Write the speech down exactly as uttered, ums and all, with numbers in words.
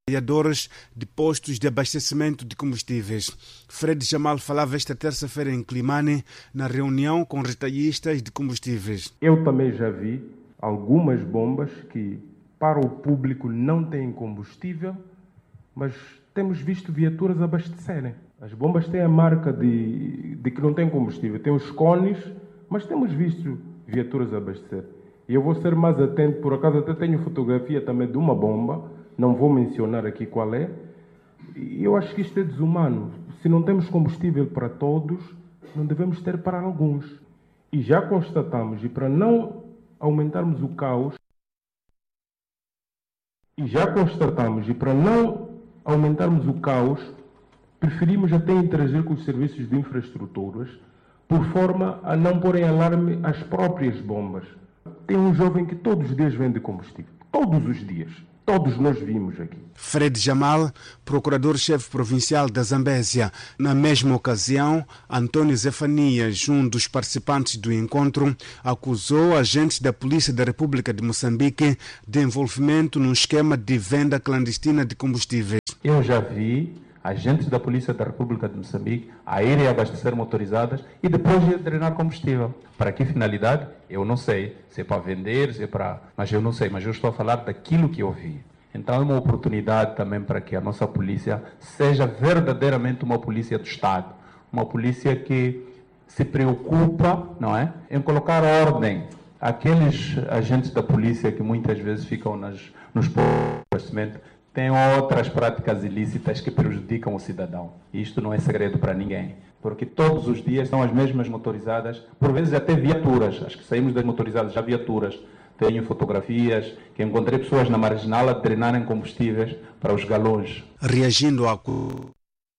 trabalhadores de postos de abastecimento de combustíveis. Fred Jamal falava esta terça-feira em Climane, na reunião com retalhistas de combustíveis. Eu também já vi algumas bombas que para o público não têm combustível, mas temos visto viaturas abastecerem. As bombas têm a marca de, de que não tem combustível, tem os cones, mas temos visto viaturas abastecer. E eu vou ser mais atento, por acaso até tenho fotografia também de uma bomba, não vou mencionar aqui qual é, e eu acho que isto é desumano. Se não temos combustível para todos, não devemos ter para alguns. E já constatamos, e para não aumentarmos o caos, e já constatamos, e para não aumentarmos o caos, preferimos até interagir com os serviços de infraestruturas, por forma a não porem alarme às próprias bombas. Tem um jovem que todos os dias vende combustível. Todos os dias. Todos nós vimos aqui. Fred Jamal, procurador-chefe provincial da Zambésia. Na mesma ocasião, António Zefanias, um dos participantes do encontro, acusou agentes da Polícia da República de Moçambique de envolvimento num esquema de venda clandestina de combustíveis. Eu já vi agentes da Polícia da República de Moçambique a irem abastecer motorizadas e depois ir drenar combustível. Para que finalidade? Eu não sei. Se é para vender, se é para... Mas eu não sei, mas eu estou a falar daquilo que eu vi. Então é uma oportunidade também para que a nossa polícia seja verdadeiramente uma polícia do Estado. Uma polícia que se preocupa, não é, em colocar ordem. Aqueles agentes da polícia que muitas vezes ficam nas, nos postos de abastecimento têm outras práticas ilícitas que prejudicam o cidadão. E isto não é segredo para ninguém, porque todos os dias são as mesmas motorizadas, por vezes até viaturas. Acho que saímos das motorizadas, já viaturas. Tenho fotografias que encontrei pessoas na marginal a drenarem combustíveis para os galões. Reagindo ao